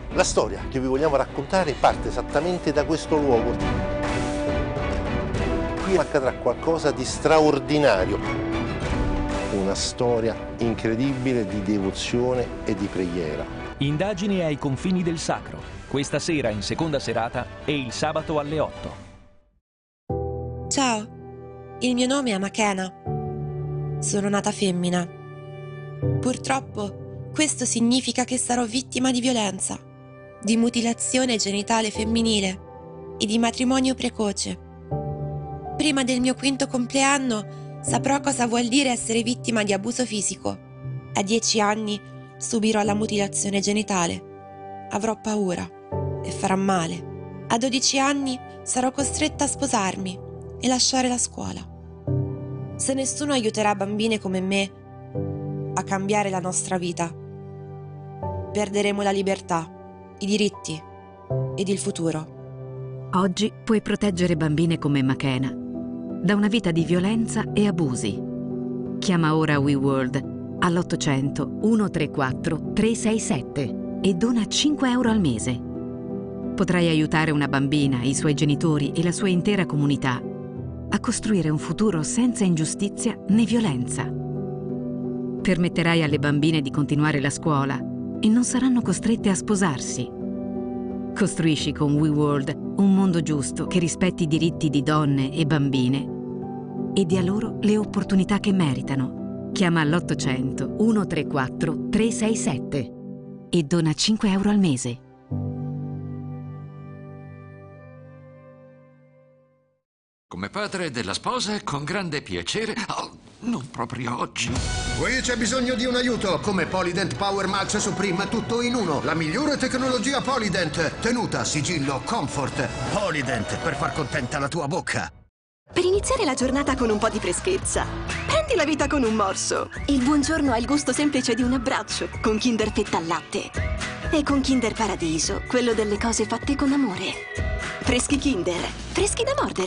La storia che vi vogliamo raccontare parte esattamente da questo luogo. Qui accadrà qualcosa di straordinario. Una storia incredibile di devozione e di preghiera. Indagini ai confini del sacro. Questa sera in seconda serata e il sabato alle 8. Ciao, il mio nome è Makena. Sono nata femmina. Purtroppo, questo significa che sarò vittima di violenza, di mutilazione genitale femminile e di matrimonio precoce. Prima del mio 5° compleanno saprò cosa vuol dire essere vittima di abuso fisico. A 10 anni subirò la mutilazione genitale. Avrò paura e farà male. A 12 anni sarò costretta a sposarmi e lasciare la scuola. Se nessuno aiuterà bambine come me a cambiare la nostra vita, perderemo la libertà, i diritti ed il futuro. Oggi puoi proteggere bambine come Makena da una vita di violenza e abusi. Chiama ora WeWorld all'800 134 367 e dona 5 euro al mese. Potrai aiutare una bambina, i suoi genitori e la sua intera comunità a costruire un futuro senza ingiustizia né violenza. Permetterai alle bambine di continuare la scuola e non saranno costrette a sposarsi. Costruisci con WeWorld un mondo giusto che rispetti i diritti di donne e bambine e dia loro le opportunità che meritano. Chiama all'800 134 367 e dona 5 euro al mese. Come padre della sposa, con grande piacere. Oh, non proprio oggi. Qui c'è bisogno di un aiuto. Come Polydent Power Max Supreme, tutto in uno. La migliore tecnologia Polydent. Tenuta, sigillo, comfort. Polydent, per far contenta la tua bocca. Per iniziare la giornata con un po' di freschezza, prendi la vita con un morso. Il buongiorno ha il gusto semplice di un abbraccio, con Kinder Fetta al latte. E con Kinder Paradiso, quello delle cose fatte con amore. Freschi Kinder, freschi da mordere.